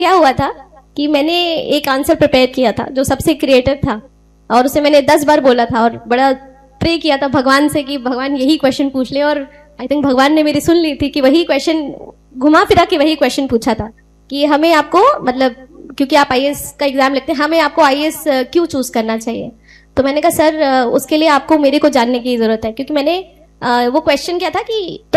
क्या हुआ था कि मैंने एक आंसर प्रिपेयर किया था जो सबसे क्रिएटिव था, और उसे मैंने 10 बार बोला था और बड़ा प्रे किया था भगवान से कि भगवान यही क्वेश्चन पूछ ले। और आई थिंक भगवान ने मेरी सुन ली थी कि वही क्वेश्चन घुमा फिरा के वही क्वेश्चन पूछा था कि हमें आपको, मतलब क्योंकि आप आईएएस का एग्जाम लिखते हैं, हमें आपको आईएएस क्यों चूज करना चाहिए। तो मैंने कहा सर उसके लिए आपको मेरे को जानने की जरूरत है, क्योंकि मैंने वो क्वेश्चन क्या था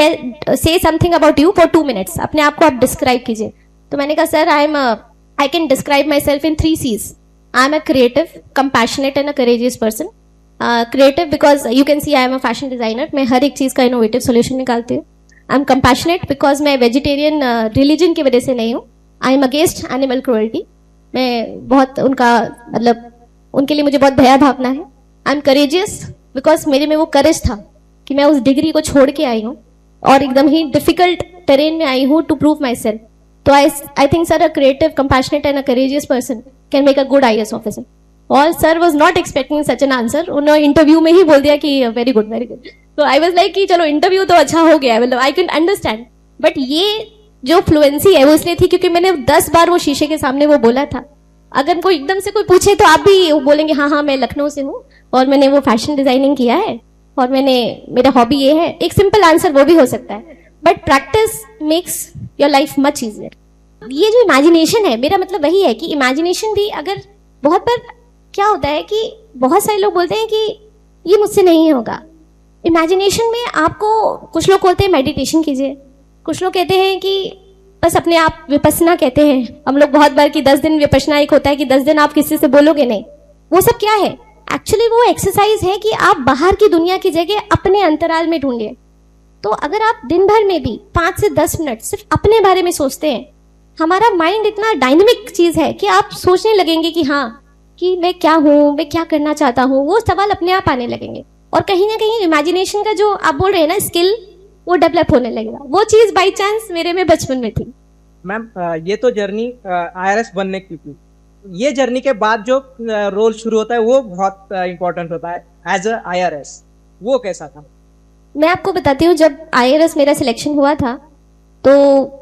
कि से something about you for 2 minutes, अपने आप को आप डिस्क्राइब कीजिए। तो मैंने कहा sir I can describe my self in 3 C's. I am a creative, compassionate and a courageous person. Creative because you can see I am a fashion designer, मैं हर एक चीज का इनोवेटिव सोल्यूशन निकालती हूँ. आई एम कंपैशनेट बिकॉज मैं vegetarian religion की वजह से नहीं हूँ. I am against animal cruelty, मैं बहुत उनका मतलब उनके लिए मुझे बहुत भया भावना है. आई एम करेजियस बिकॉज मेरे में वो करेज था कि मैं उस डिग्री को छोड़ के आई हूँ और एकदम ही डिफिकल्ट टेरेन में आई हूँ टू प्रूव माई सेल्फ. तो I think sir a creative, compassionate and a courageous person can make a good IAS officer. और sir was not expecting such an answer. उन्होंने इंटरव्यू में ही बोल दिया कि वेरी गुड वेरी गुड. तो I was like कि चलो interview तो अच्छा हो गया, मतलब आई कैन अंडरस्टैंड. बट ये जो फ्लुएंसी है वो इसलिए थी क्योंकि मैंने 10 बार वो शीशे के सामने वो बोला था. अगर कोई एकदम से कोई पूछे तो आप भी बोलेंगे हाँ हाँ मैं लखनऊ से हूँ और मैंने वो फैशन डिजाइनिंग किया है और मेरा हॉबी ये है. एक सिंपल आंसर वो भी हो सकता है, but practice makes your life much easier. ये जो इमेजिनेशन है, मेरा मतलब वही है कि इमेजिनेशन भी अगर बहुत बार क्या होता है कि बहुत सारे लोग बोलते हैं कि ये मुझसे नहीं होगा. इमेजिनेशन में आपको, कुछ लोग बोलते हैं मेडिटेशन कीजिए, कुछ लोग कहते हैं कि बस अपने आप विपस्सना कहते हैं हम लोग बहुत बार कि 10 दिन विपस्सना एक होता है कि 10 दिन आप किसी से बोलोगे नहीं. वो सब क्या है? एक्चुअली वो एक्सरसाइज है कि आप बाहर की दुनिया की जगह अपने अंतराल में ढूंढिए. तो अगर आप दिन भर में भी 5 से 10 मिनट सिर्फ अपने बारे में सोचते हैं, हमारा माइंड इतना डायनेमिक चीज है कि आप सोचने लगेंगे कि हाँ कि मैं क्या हूँ, मैं क्या करना चाहता हूँ, वो सवाल अपने आप आने लगेंगे. और कहीं ना कहीं इमेजिनेशन का जो आप बोल रहे हैं ना स्किल, वो डेवलप होने लगेगा. वो चीज बाई चांस मेरे में बचपन में थी. मैम ये तो जर्नी आईआरएस बनने की थी. ये जर्नी के बाद जो रोल शुरू होता है वो बहुत इंपॉर्टेंट होता है एज अ आईआरएस. वो कैसा था? मैं आपको बताती हूँ, जब आईआरएस मेरा सिलेक्शन हुआ था तो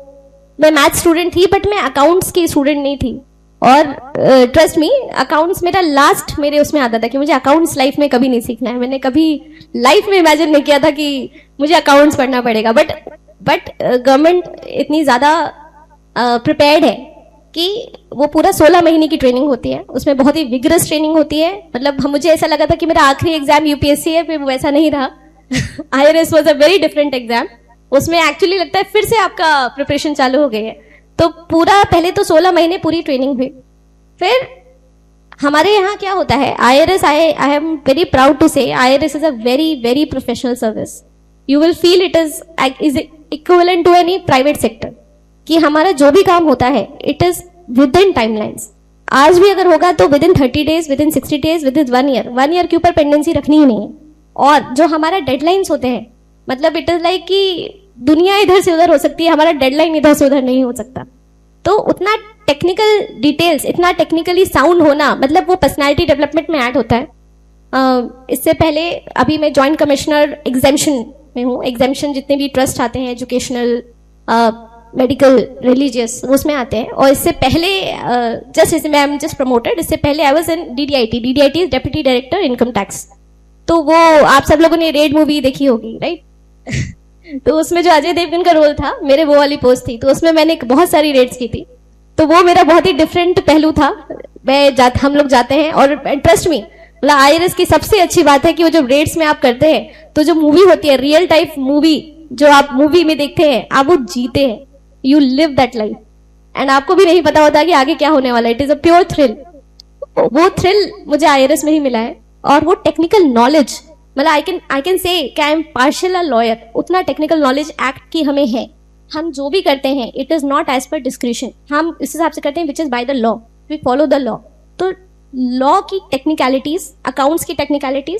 मैं मैथ स्टूडेंट थी, बट मैं अकाउंट्स की स्टूडेंट नहीं थी. और ट्रस्ट मी, अकाउंट्स मेरा लास्ट मेरे उसमें आता था कि मुझे अकाउंट्स लाइफ में कभी नहीं सीखना है. मैंने कभी लाइफ में इमेजिन नहीं किया था कि मुझे अकाउंट्स पढ़ना पड़ेगा. बट गवर्नमेंट इतनी ज्यादा प्रिपेयर्ड है कि वो पूरा 16 महीने की ट्रेनिंग होती है. उसमें बहुत ही विग्रस ट्रेनिंग होती है. मतलब मुझे ऐसा लगा था कि मेरा आखिरी एग्जाम यूपीएससी है, फिर वो वैसा नहीं रहा. IRS was a very different exam. उसमें एक्चुअली लगता है फिर से आपका प्रिपरेशन चालू हो गई है. तो पूरा पहले तो 16 महीने पूरी ट्रेनिंग हुई. फिर हमारे यहाँ क्या होता है, IRS, I am very proud to से IRS is a very very professional service. You will feel it is equivalent to any private sector. कि हमारा जो भी काम होता है it is with in timelines. आज भी अगर होगा तो with in 30 days, with in 60 days, with in 1 year. 1 year के ऊपर पेंडेंसी रखनी ही नहीं है. और जो हमारा डेडलाइंस होते हैं, मतलब इट इज लाइक कि दुनिया इधर से उधर हो सकती है, हमारा डेडलाइन इधर से उधर नहीं हो सकता. तो उतना टेक्निकल डिटेल्स, इतना टेक्निकली साउंड होना, मतलब वो पर्सनालिटी डेवलपमेंट में ऐड होता है. इससे पहले अभी मैं जॉइंट कमिश्नर एग्जामिशन में हूँ. एग्जामिशन जितने भी ट्रस्ट आते हैं, एजुकेशनल, मेडिकल, रिलीजियस, उसमें आते हैं. और इससे पहले just I am just promoted. इससे पहले I was in डीडीआईटी. डीडीआईटी is deputy director income tax. तो वो आप सब लोगों ने रेड मूवी देखी होगी, राइट? तो उसमें जो अजय देवगन का रोल था, मेरे वो वाली पोस्ट थी. तो उसमें मैंने बहुत सारी रेड्स की थी. तो वो मेरा बहुत ही डिफरेंट पहलू था. हम लोग जाते हैं और ट्रस्ट मी, मतलब आईआरएस की सबसे अच्छी बात है कि वो जो रेड्स में आप करते हैं तो जो मूवी होती है, रियल टाइप मूवी जो आप मूवी में देखते हैं, आप वो जीते हैं. You live that life and आपको भी नहीं पता होता कि आगे क्या होने वाला है. It is a pure thrill. वो थ्रिल मुझे आईआरएस में ही मिला है. और वो टेक्निकल नॉलेज, मतलब आई कैन से कि I am partial a lawyer. उतना टेक्निकल नॉलेज एक्ट की हमें है. हम जो भी करते हैं it is not as per description. हम इस हिसाब से करते हैं which is by the law. We follow the law. तो लॉ की टेक्निकलिटीज, अकाउंट्स की टेक्निकलिटीज,